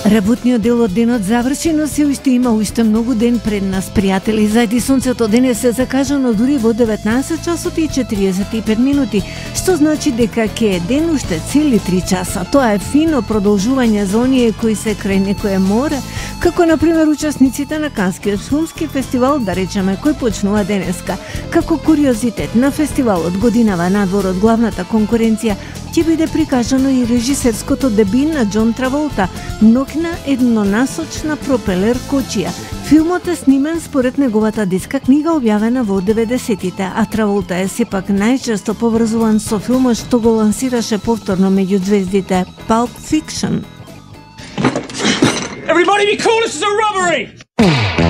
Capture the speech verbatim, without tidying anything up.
Работниот дел од денот заврши, но се уште има уште многу ден пред нас, пријатели. Зајди сонцето денес е закажано дури во деветнаесет часот и четириесет и пет минути, што значи дека ќе е ден уште цели три часа. Тоа е фино продолжување за оние кои се крај некое море, како на пример учесниците на Канскиот филмски фестивал, да речеме, кој почнува денеска. Како куриозитет на фестивалот годинава надвор од главната конкуренција ќе биде прикажано и режисерското деби на Џон Траволта, Ноќна еднонасочна пропелер кочија. Филмот е снимен според неговата детска книга објавена во деветдесетите, а Траволта е сепак најчесто поврзуван со филмот што го лансираше повторно меѓу звездите, Pulp Fiction. Everybody be cool, this is a robbery!